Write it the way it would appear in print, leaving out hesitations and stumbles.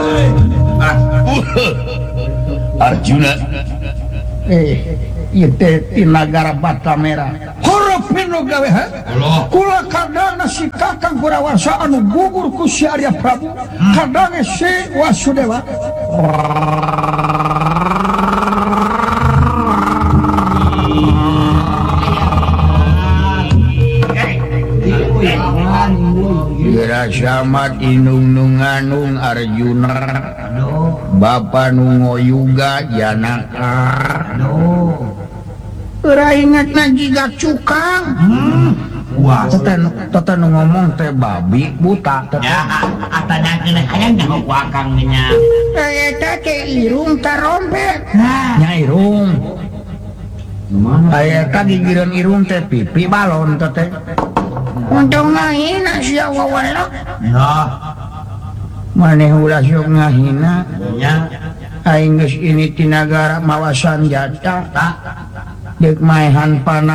Arjuna ieu teh ti nagara Bata Merah huruf nu gawe kula kadang si Kakang Gurawasa anu gugur ku si Arya Prabu kadang si Wasudewa Samat inung nganung Arjuna Bapak nungo juga Janaka ingat jiga cukang teten ngomong teh babi buta irung tarompet nya irung aya gigireun irung teh pipi balon teh untuk ngahina sia wawalak maneh ulah sok ngahina aing geus ini ti nagara mawa sanjata deuk maehan panah